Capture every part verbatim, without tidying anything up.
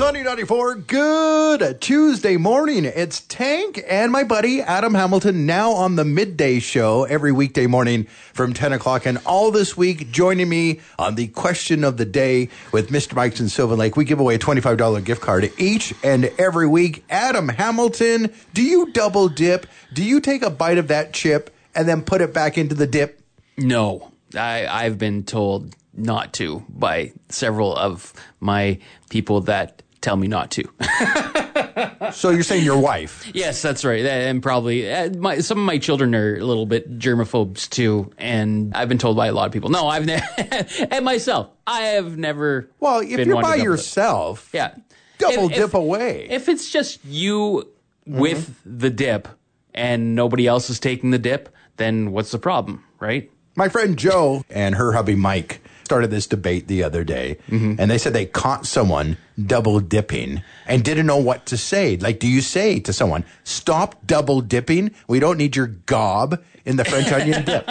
Sunny ninety-four, good Tuesday morning. It's Tank and my buddy Adam Hamilton now on the midday show every weekday morning from ten o'clock. And all this week joining me on the question of the day with Mister Mike's in Sylvan Lake. We give away a twenty-five dollars gift card each and every week. Adam Hamilton, do you double dip? Do you take a bite of that chip and then put it back into the dip? No, I, I've been told not to by several of my people that tell me not to. So you're saying your wife? Yes, that's right. And probably uh, my, some of my children are a little bit germaphobes too. And I've been told by a lot of people. No, I've never. And myself, I have never. Well, if been you're one to by double yourself, dip. Yeah, double if, dip if, away. If it's just you mm-hmm. with the dip and nobody else is taking the dip, then what's the problem, right? My friend Joe and her hubby Mike started this debate the other day, mm-hmm. and they said they caught someone double dipping and didn't know what to say. Like, do you say to someone, stop double dipping? We don't need your gob in the French onion dip.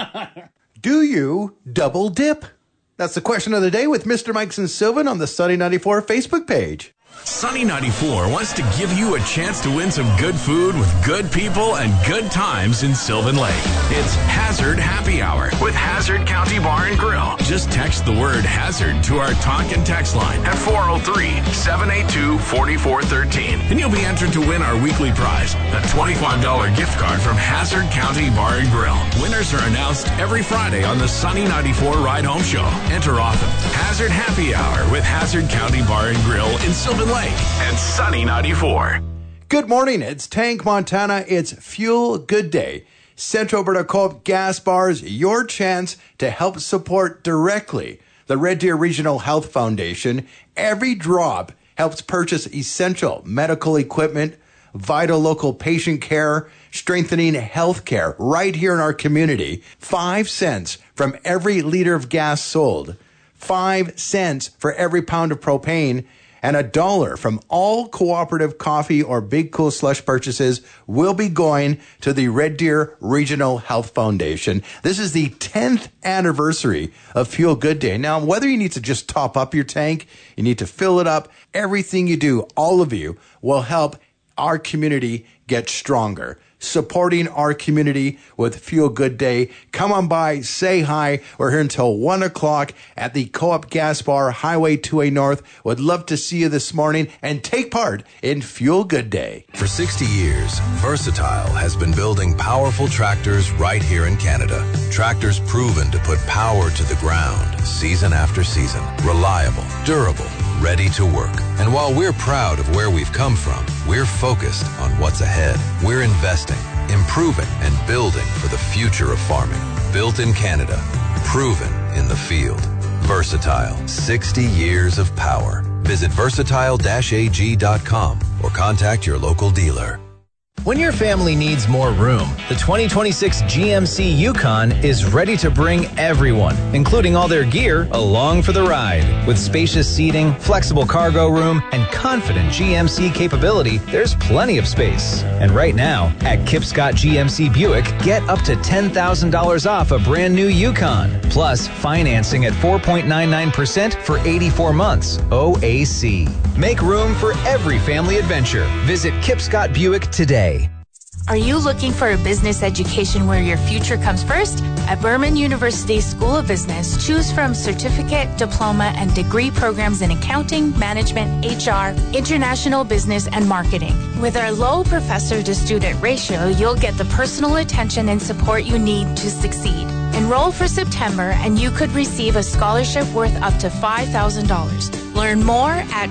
Do you double dip? That's the question of the day with Mister Mike's and Sylvan on the Sunny ninety-four Facebook page. Sunny ninety-four wants to give you a chance to win some good food with good people and good times in Sylvan Lake. It's Hazard Happy Hour with Hazard County Bar and Grill. Just text the word Hazard to our talk and text line at four oh three, seven eight two, four four one three, and you'll be entered to win our weekly prize, a twenty-five dollars gift card from Hazard County Bar and Grill. Winners are announced every Friday on the Sunny ninety-four Ride Home Show. Enter often. Hazard Happy Hour with Hazard County Bar and Grill in Sylvan Lake and Sunny ninety-four. Good morning. It's Tank Montana. It's Fuel Good Day. Central Alberta Co-op Gas Bars, your chance to help support directly the Red Deer Regional Health Foundation. Every drop helps purchase essential medical equipment, vital local patient care, strengthening health care right here in our community. Five cents from every liter of gas sold. Five cents for every pound of propane. And a dollar from all cooperative coffee or Big Cool Slush purchases will be going to the Red Deer Regional Health Foundation. This is the tenth anniversary of Fuel Good Day. Now, whether you need to just top up your tank, you need to fill it up, everything you do, all of you, will help our community get stronger. Supporting our community with Fuel Good Day. Come on by, say hi. We're here until one o'clock at the Co-op Gas Bar, Highway two A North. Would love to see you this morning and take part in Fuel Good Day. For sixty years, Versatile has been building powerful tractors right here in Canada. Tractors proven to put power to the ground season after season. Reliable, durable, ready to work. And while we're proud of where we've come from, we're focused on what's ahead. We're investing, improving, and building for the future of farming. Built in Canada, proven in the field. Versatile, sixty years of power. Visit versatile dash a g dot com or contact your local dealer. When your family needs more room, the twenty twenty-six G M C Yukon is ready to bring everyone, including all their gear, along for the ride. With spacious seating, flexible cargo room, and confident G M C capability, there's plenty of space. And right now, at Kip Scott G M C Buick, get up to ten thousand dollars off a brand new Yukon. Plus, financing at four point nine nine percent for eighty-four months. O A C. Make room for every family adventure. Visit Kip Scott Buick today. Are you looking for a business education where your future comes first? At Berman University School of Business, choose from certificate, diploma, and degree programs in accounting, management, H R, international business, and marketing. With our low professor-to-student ratio, you'll get the personal attention and support you need to succeed. Enroll for September, and you could receive a scholarship worth up to five thousand dollars. Learn more at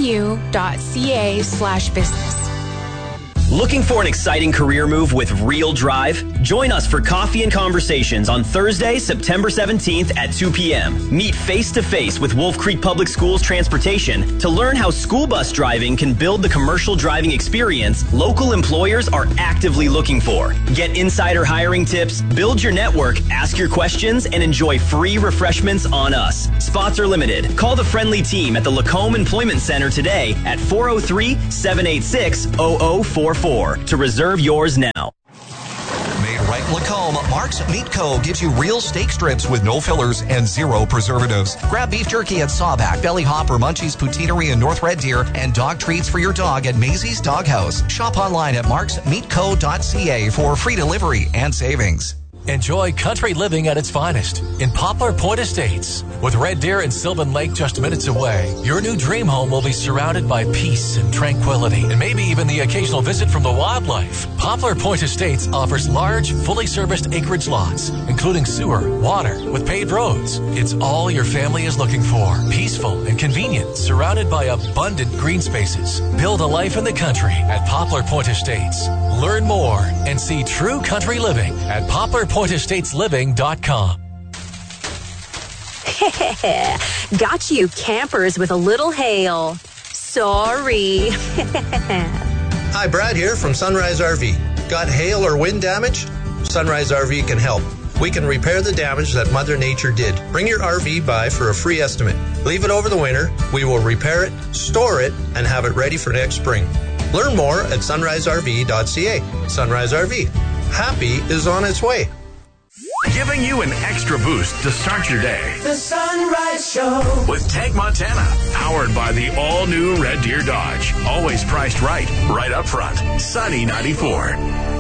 bermanu.ca slash business. Looking for an exciting career move with real drive? Join us for Coffee and Conversations on Thursday, September seventeenth at two p.m. Meet face-to-face with Wolf Creek Public Schools Transportation to learn how school bus driving can build the commercial driving experience local employers are actively looking for. Get insider hiring tips, build your network, ask your questions, and enjoy free refreshments on us. Spots are limited. Call the friendly team at the Lacombe Employment Center today at four oh three, seven eight six, oh oh four four to reserve yours now. Made right Lacombe, Mark's Meat Co. gives you real steak strips with no fillers and zero preservatives. Grab beef jerky at Sawback, Belly Hopper, Munchie's Poutineery in North Red Deer, and dog treats for your dog at Maisie's Doghouse. Shop online at marks meat co dot c a for free delivery and savings. Enjoy country living at its finest in Poplar Point Estates. With Red Deer and Sylvan Lake just minutes away, your new dream home will be surrounded by peace and tranquility, and maybe even the occasional visit from the wildlife. Poplar Point Estates offers large, fully serviced acreage lots, including sewer, water, with paved roads. It's all your family is looking for. Peaceful and convenient, surrounded by abundant green spaces. Build a life in the country at Poplar Point Estates. Learn more and see true country living at poplar point estates living dot com. Got you campers with a little hail. Sorry. Hi, Brad here from Sunrise R V. Got hail or wind damage? Sunrise R V can help. We can repair the damage that Mother Nature did. Bring your R V by for a free estimate. Leave it over the winter. We will repair it, store it, and have it ready for next spring. Learn more at sunrise r v dot c a. Sunrise R V. Happy is on its way. Giving you an extra boost to start your day. The Sunrise Show with Tank Montana, powered by the all-new Red Deer Dodge. Always priced right, right up front. Sunny ninety-four.